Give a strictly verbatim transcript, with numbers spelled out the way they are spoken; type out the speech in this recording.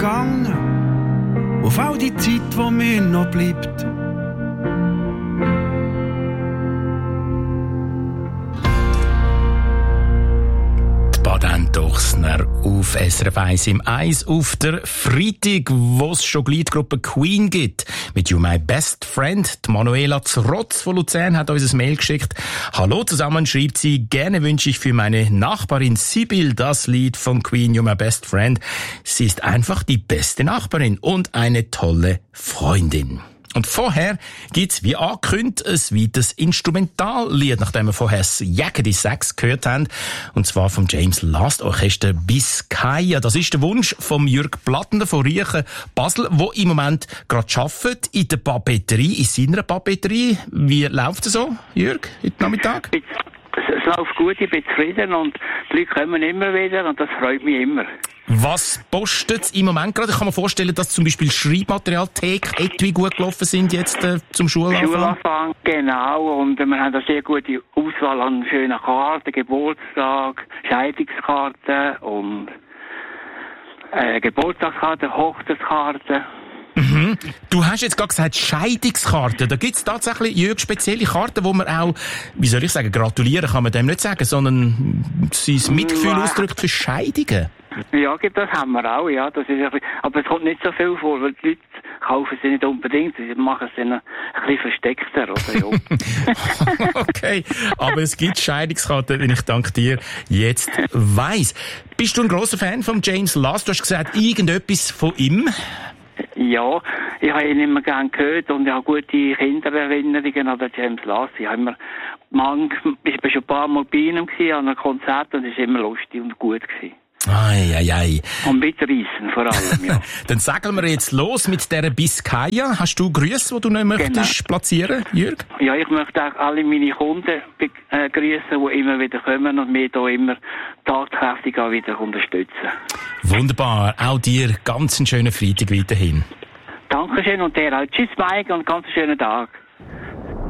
gegangen, auf all die Zeit, die mir noch bleibt. Baden-Dochsner auf S R F eins im Eis auf der Freitag, wo es schon die Gruppe Queen gibt. Mit You My Best Friend. Die Manuela Zrotz von Luzern hat uns ein Mail geschickt. Hallo zusammen, schreibt sie. Gerne wünsche ich für meine Nachbarin Sibyl das Lied von Queen, You My Best Friend. Sie ist einfach die beste Nachbarin und eine tolle Freundin. Und vorher gibt's, wie angekündigt, ein weiteres Instrumentallied, nachdem wir vorher das Jaggedy Sax gehört haben. Und zwar vom James Last Orchester Biscaya. Das ist der Wunsch vom Jürg Plattner von Riechen Basel, wo im Moment gerade arbeitet in der Papeterie, in seiner Papeterie. Wie läuft es so, Jürg, heute Nachmittag? Es läuft gut, ich bin zufrieden und die Leute kommen immer wieder und das freut mich immer. Was postet es im Moment gerade? Ich kann mir vorstellen, dass zum Beispiel Schreibmaterial, Theke, Etui gut gelaufen sind jetzt äh, zum Schulanfang. Schulanfang, genau. Und äh, wir haben eine sehr gute Auswahl an schönen Karten, Geburtstag, Scheidungskarten und äh, Geburtstagskarten, Hochzeitskarten. Mhm. Du hast jetzt gerade gesagt, Scheidungskarten. Da gibt es tatsächlich, Jörg, spezielle Karten, wo man auch, wie soll ich sagen, gratulieren kann man dem nicht sagen, sondern sein Mitgefühl ja. ausdrückt für Scheidungen. Ja, das haben wir auch, ja. Das ist ein bisschen, aber es kommt nicht so viel vor, weil die Leute kaufen sie nicht unbedingt, sie machen es dann ein bisschen versteckter, oder? Ja. Okay, aber es gibt Scheidungskarten, die ich dank dir jetzt weiss. Bist du ein grosser Fan von James Last? Du hast gesagt, irgendetwas von ihm? Ja, ich habe ihn immer gern gehört und ich habe gute Kindererinnerungen an den James Last. Ich, immer, man, ich war schon ein paar Mal bei ihm gewesen, an einem Konzert und es war immer lustig und gut gewesen. Ei, ei, ei. Und mitreissen vor allem, ja. Dann sagen wir jetzt los mit dieser Biscaya. Hast du Grüße, die du nicht möchtest genau. platzieren, Jürg? Ja, ich möchte auch alle meine Kunden äh, grüßen, die immer wieder kommen und mich hier immer tatkräftig auch wieder unterstützen. Wunderbar. Auch dir ganz einen schönen Freitag weiterhin. Dankeschön und dir auch. Tschüss, Mike, und ganz einen schönen Tag.